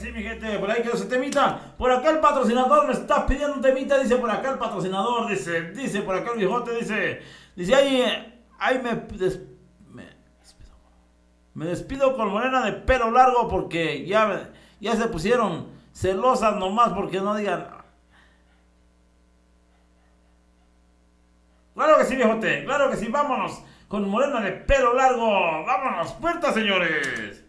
sí, mi gente, por ahí quedó ese temita. Por acá el patrocinador me está pidiendo un temita, dice por acá el patrocinador, dice por acá el viejote, dice ahí me despido con morena de pelo largo porque ya se pusieron celosas nomás porque no digan. Claro que sí, viejote, claro que sí, vámonos con morena de pelo largo, vámonos, puerta, señores.